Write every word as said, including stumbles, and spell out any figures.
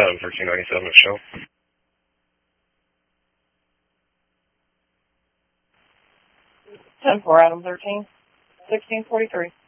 Adam thirteen ninety-seven at Shell. ten four, Adam thirteen, sixteen forty-three.